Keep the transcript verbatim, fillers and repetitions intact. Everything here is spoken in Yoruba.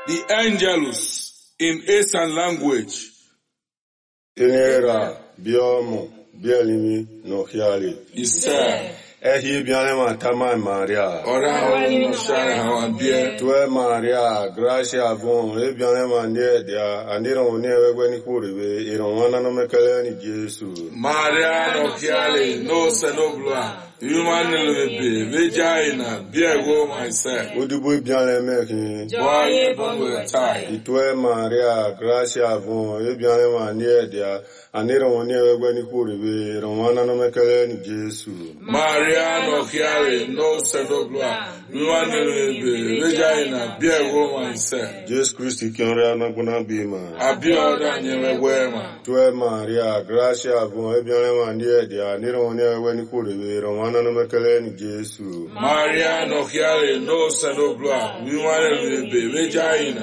the angelus in Eastern language. Enera, biomo, bielimi, no hiali. Isa. Ehi bianema tama Maria. Ora no share hawa bie. Tue Maria, gracia bon, e bianema nie dia, andiro ne wewe ni kuriwe, iron wana no mekele ni Jesu. Maria no hiali, no senobla. Human lebe, vagina, biego myself. Udubu bianema ki. Boye bonwe tai. Itue Maria, gracia bon, e bianema nie dia, andiro ne wewe ni kuriwe, iron wana no mekele ni Jesu. Maria no hiali, no senobla. Human lebe, vagina, biego myself. Jesus Christ kinra na kuna bima. Abioda nyewe wema. Tue Maria, gracia bon, e bianema nie dia, andiro ne wewe ni kuriwe, iron wana no mekele ni Jesu. Maria no hiali, no senobla. Human lebe, vagina.